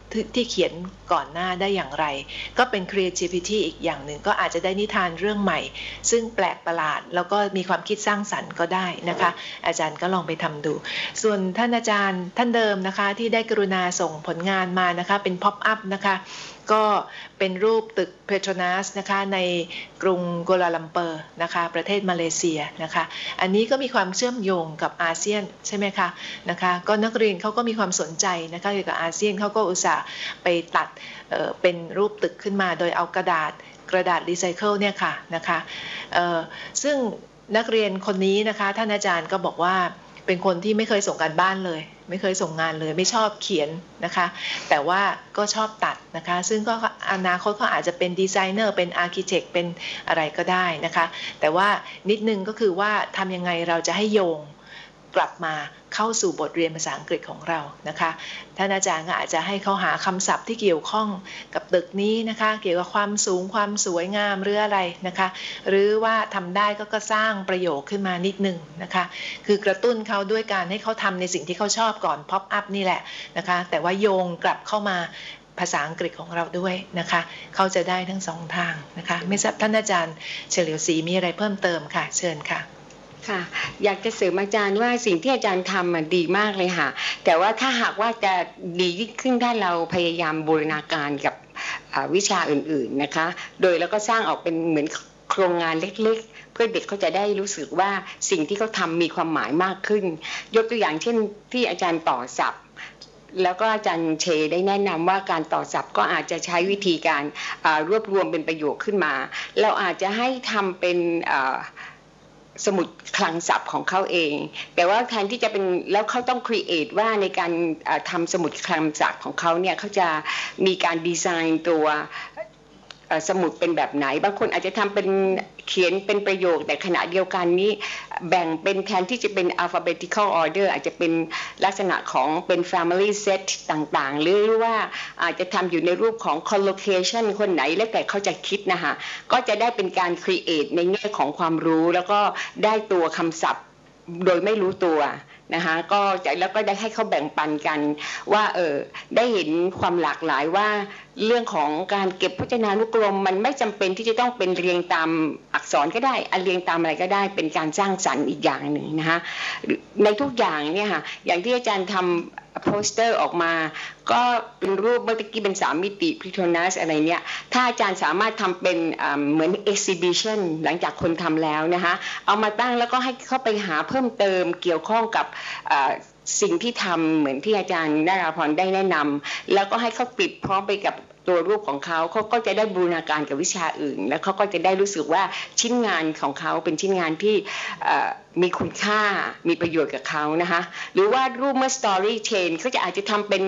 ที่เขียนก่อนหน้าได้อย่างไรก็เป็น creativity อีกอย่างหนึ่งก็อาจจะได้นิทานเรื่องใหม่ซึ่งแปลกประหลาดแล้วก็มีความคิดสร้างสรรค์ก็ได้นะคะอาจารย์ก็ลองไปทำดูส่วนท่านอาจารย์ท่านเดิมนะคะที่ได้กรุณาส่งผลงานมานะคะเป็น pop up นะคะก็เป็นรูปตึกเพโทรนัสนะคะในกรุงกัวลาลัมเปอร์นะคะประเทศมาเลเซียนะคะอันนี้ก็มีความเชื่อมโยงกับอาเซียนใช่ไหมคะนะคะก็นักเรียนเขาก็มีความสนใจนะคะเกี่ยวกับอาเซียนเขาก็อุตส่าห์ไปตัดเป็นรูปตึกขึ้นมาโดยเอากระดาษรีไซเคิลเนี่ยค่ะนะคะซึ่งนักเรียนคนนี้นะคะท่านอาจารย์ก็บอกว่าเป็นคนที่ไม่เคยส่งการบ้านเลยไม่เคยส่งงานเลยไม่ชอบเขียนนะคะแต่ว่าก็ชอบตัดนะคะซึ่งก็อนาคตเขาอาจจะเป็นดีไซเนอร์เป็นอาร์คิเทคเป็นอะไรก็ได้นะคะแต่ว่านิดนึงก็คือว่าทำยังไงเราจะให้โยงกลับมาเข้าสู่บทเรียนภาษาอังกฤษของเรานะคะท่านอาจารย์ก็อาจจะให้เขาหาคำศัพท์ที่เกี่ยวข้องกับตึกนี้นะคะเกี่ยวกับความสูงความสวยงามหรืออะไรนะคะหรือว่าทำได้ก็สร้างประโยคขึ้นมานิดนึงนะคะคือกระตุ้นเขาด้วยการให้เขาทำในสิ่งที่เขาชอบก่อน pop up นี่แหละนะคะแต่ว่าโยงกลับเข้ามาภาษาอังกฤษของเราด้วยนะคะเขาจะได้ทั้งสองทางนะคะไม่ทราบท่านอาจารย์เฉลียวศรีมีอะไรเพิ่มเติมค่ะเชิญค่ะค่ะอยากจะเสริมอาจารย์ว่าสิ่งที่อาจารย์ทำดีมากเลยค่ะแต่ว่าถ้าหากว่าจะดียิ่งขึ้นถ้าเราพยายามบูรณาการกับวิชาอื่นๆนะคะโดยแล้วก็สร้างออกเป็นเหมือนโครงงานเล็กๆเพื่อเด็กเขาจะได้รู้สึกว่าสิ่งที่เขาทำมีความหมายมากขึ้นยกตัวอย่างเช่นที่อาจารย์ต่อศัพท์แล้วก็อาจารย์เชได้แนะนำว่าการต่อศัพท์ก็อาจจะใช้วิธีการรวบรวมเป็นประโยคขึ้นมาเราอาจจะให้ทำเป็นสมุดคลังศัพท์ของเขาเองแต่ว่าแทนที่จะเป็นแล้วเขาต้องครีเอทว่าในการทำสมุดคลังศัพท์ของเขาเนี่ยเขาจะมีการดีไซน์ตัวสมุดเป็นแบบไหนบางคนอาจจะทำเป็นเขียนเป็นประโยคแต่ขณะเดียวกันนี้แบ่งเป็นแทนที่จะเป็น alphabetical order อาจจะเป็นลักษณะของเป็น family set ต่างๆหรือว่าอาจจะทำอยู่ในรูปของ collocation คนไหนแล้วแต่เขาจะคิดนะคะก็จะได้เป็นการ create ในแง่ของความรู้แล้วก็ได้ตัวคำศัพท์โดยไม่รู้ตัวนะคะก็แล้วก็ได้ให้เขาแบ่งปันกันว่าได้เห็นความหลากหลายว่าเรื่องของการเก็บพจนานุกรมมันไม่จำเป็นที่จะต้องเป็นเรียงตามอักษรก็ได้เรียงตามอะไรก็ได้เป็นการสร้างสรรค์อีกอย่างหนึ่งนะคะในทุกอย่างเนี่ยค่ะอย่างที่อาจารย์ทำโปสเตอร์ออกมาก็เป็นรูปเมื่อกี้เป็น3 มิติพิโทนัสอะไรเนี่ยถ้าอาจารย์สามารถทำเป็นเหมือน exhibition หลังจากคนทำแล้วนะคะเอามาตั้งแล้วก็ให้เข้าไปหาเพิ่มเติมเกี่ยวข้องกับสิ่งที่ทำเหมือนที่อาจารย์นราพรได้แนะนำแล้วก็ให้เขาติดพร้อมไปกับตัวรูปของเขาก็จะได้บูรณาการกับวิชาอื่นแล้วเขาก็จะได้รู้สึกว่าชิ้นงานของเขาเป็นชิ้นงานที่มีคุณค่ามีประโยชน์กับเขานะคะหรือว่ารูปเมื่อ story chain เขาจะอาจจะทำเป็น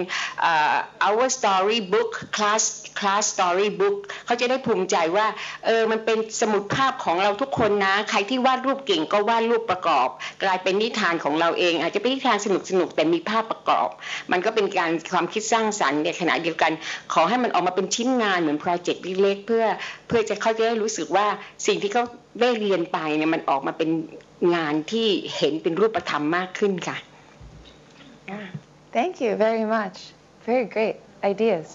our story book class story book เขาจะได้ภูมิใจว่ามันเป็นสมุดภาพของเราทุกคนนะใครที่วาดรูปเก่งก็วาดรูปประกอบกลายเป็นนิทานของเราเองอาจจะเป็นนิทานสนุกแต่มีภาพประกอบมันก็เป็นการความคิดสร้างสรรค์ในขณะเดียวกันขอให้มันออกมาเป็นชิ้นงานเหมือนโปรเจกต์เล็กๆเพื่อจะเขาจะได้รู้สึกว่าสิ่งที่เขาได้เรียนไปเนี่ยมันออกมาเป็นงานที่เห็นเป็นรูปธรรมมากขึ้นค่ะ Thank you very much. Very great ideas.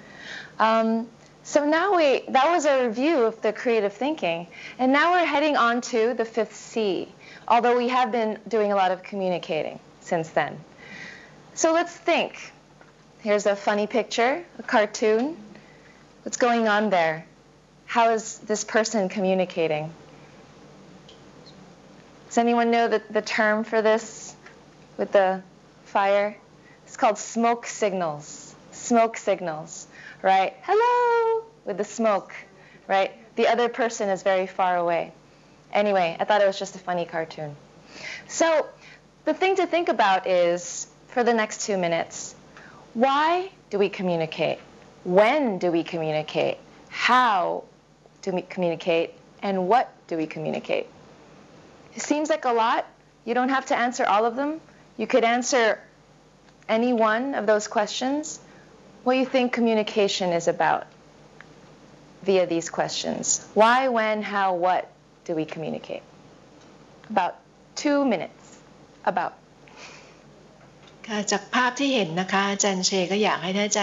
So now that was a review of the creative thinking, and now we're heading on to the 5th C, although we have been doing a lot of communicating since then. So let's think. Here's a funny picture, a cartoon. What's going on there? How is this person communicating? Does anyone know the term for this with the fire? It's called smoke signals. Smoke signals, right? Hello, with the smoke, right? The other person is very far away. Anyway, I thought it was just a funny cartoon. So the thing to think about is, for the next 2 minutes, why do we communicate? When do we communicate? How do we communicate? And what do we communicate? It seems like a lot. You don't have to answer all of them. You could answer any one of those questions. What do you think communication is about via these questions? Why, when, how, what do we communicate? About 2 minutes. About. จากภาพที่เห็นนะคะอาจารย์เชก็อยากให้ท่านอาจารย์